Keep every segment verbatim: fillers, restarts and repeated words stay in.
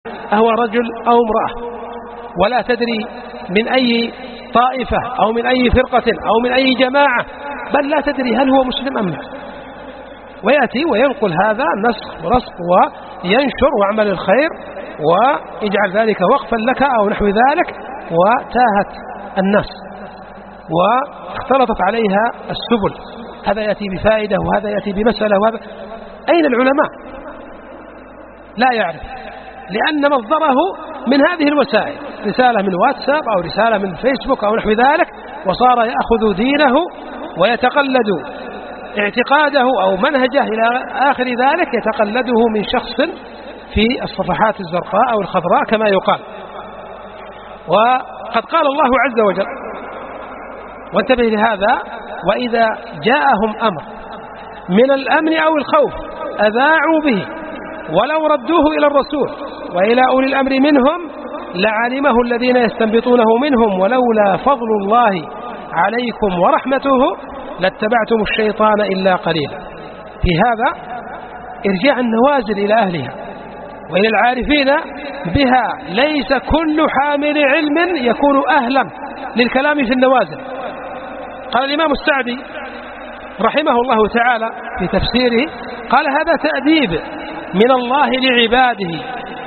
أهو رجل أو امرأة، ولا تدري من أي طائفة أو من أي فرقة أو من أي جماعة، بل لا تدري هل هو مسلم أم لا، ويأتي وينقل هذا نسخ ورسخ وينشر ويعمل الخير ويجعل ذلك وقفا لك أو نحو ذلك، وتاهت الناس واختلطت عليها السبل، هذا يأتي بفائدة وهذا يأتي بمسألة وهذا. أين العلماء؟ لا يعرف، لأن مصدره من هذه الوسائل، رسالة من واتساب أو رسالة من فيسبوك أو نحو ذلك، وصار يأخذ دينه ويتقلد اعتقاده أو منهجه إلى آخر ذلك يتقلده من شخص في الصفحات الزرقاء أو الخضراء كما يقال. وقد قال الله عز وجل، وانتبه لهذا: وإذا جاءهم أمر من الأمن أو الخوف أذاعوا به ولو ردوه إلى الرسول وإلى أولي الأمر منهم لعلمه الذين يستنبطونه منهم ولولا فضل الله عليكم ورحمته لاتبعتم الشيطان إلا قليلا. في هذا إرجاع النوازل إلى أهلها وإلى العارفين بها، ليس كل حامل علم يكون أهلا للكلام في النوازل. قال الإمام السعدي رحمه الله تعالى في تفسيره، قال: هذا تأديب من الله لعباده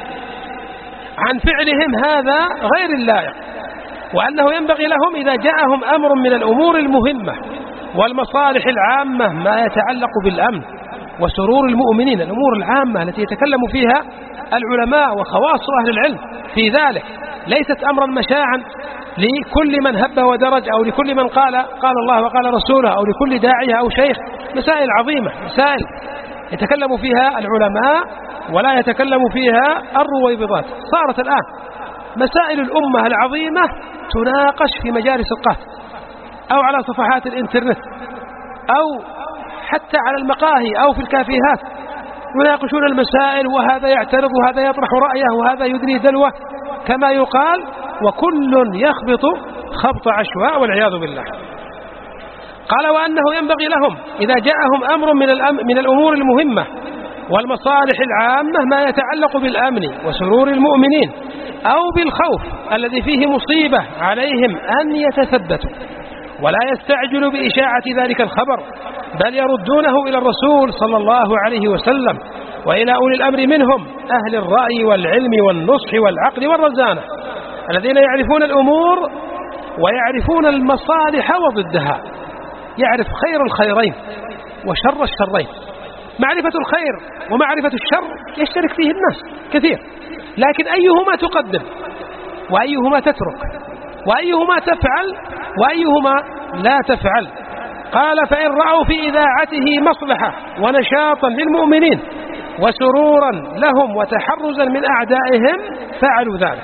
عن فعلهم هذا غير اللائق، وأنه ينبغي لهم إذا جاءهم أمر من الأمور المهمة والمصالح العامة ما يتعلق بالأمن وسرور المؤمنين، الأمور العامة التي يتكلم فيها العلماء وخواص أهل العلم في ذلك، ليست أمرا مشاعا لكل من هب ودرج أو لكل من قال قال الله وقال رسوله أو لكل داعية أو شيخ، مسائل عظيمة، مسائل يتكلم فيها العلماء ولا يتكلم فيها الرويبضات. صارت الآن مسائل الأمة العظيمة تناقش في مجالس القهوة أو على صفحات الإنترنت أو حتى على المقاهي أو في الكافيهات، يناقشون المسائل، وهذا يعترض وهذا يطرح رأيه وهذا يدري دلوه كما يقال، وكل يخبط خبط عشواء والعياذ بالله. قال: وأنه ينبغي لهم إذا جاءهم أمر من, من الأمور المهمة والمصالح العامة ما يتعلق بالأمن وسرور المؤمنين أو بالخوف الذي فيه مصيبة عليهم أن يتثبتوا ولا يستعجلوا بإشاعة ذلك الخبر، بل يردونه إلى الرسول صلى الله عليه وسلم وإلى أولي الأمر منهم أهل الرأي والعلم والنصح والعقل والرزانة الذين يعرفون الأمور ويعرفون المصالح وضدها، يعرف خير الخيرين وشر الشرين. معرفة الخير ومعرفة الشر يشترك فيه الناس كثير، لكن أيهما تقدم وأيهما تترك وأيهما تفعل وأيهما لا تفعل؟ قال: فإن رأوا في إذاعته مصلحة ونشاطا للمؤمنين وسرورا لهم وتحرزا من أعدائهم فعلوا ذلك،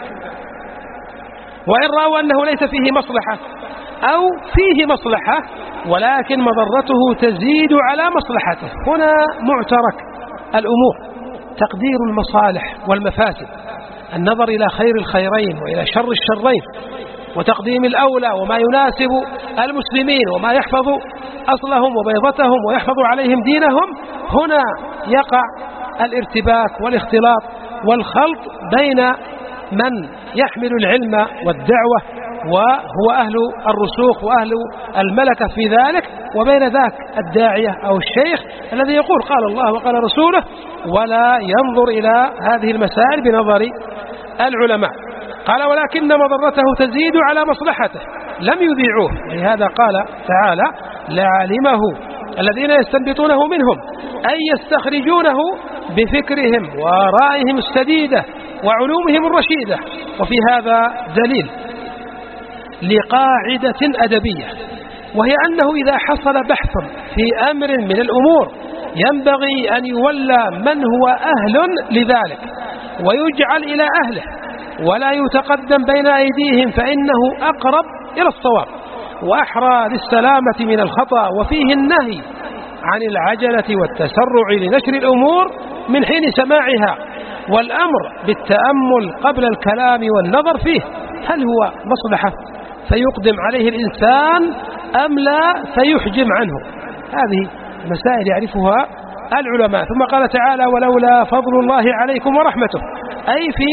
وإن رأوا أنه ليس فيه مصلحة أو فيه مصلحة ولكن مضرته تزيد على مصلحته، هنا معترك الأمور، تقدير المصالح والمفاسد، النظر إلى خير الخيرين وإلى شر الشرين، وتقديم الأولى وما يناسب المسلمين وما يحفظ أصلهم وبيضتهم ويحفظ عليهم دينهم. هنا يقع الارتباك والاختلاط والخلط بين من يحمل العلم والدعوة وهو أهل الرسوخ وأهل الملكة في ذلك، وبين ذاك الداعية أو الشيخ الذي يقول قال الله وقال رسوله ولا ينظر إلى هذه المسائل بنظر العلماء. قال: ولكن مضرته تزيد على مصلحته لم يذيعوه، ولهذا قال تعالى: لعلمه الذين يستنبطونه منهم أي يستخرجونه بفكرهم وآرائهم السديدة وعلومهم الرشيدة. وفي هذا دليل لقاعدة أدبية، وهي أنه إذا حصل بحث في أمر من الأمور ينبغي أن يولى من هو أهل لذلك ويجعل إلى أهله ولا يتقدم بين أيديهم، فإنه أقرب إلى الصواب وأحرى للسلامة من الخطأ. وفيه النهي عن العجلة والتسرع لنشر الأمور من حين سماعها، والأمر بالتأمل قبل الكلام والنظر فيه، هل هو مصلحة فيقدم عليه الإنسان أم لا فيحجم عنه؟ هذه مسائل يعرفها العلماء. ثم قال تعالى: ولولا فضل الله عليكم ورحمته، أي في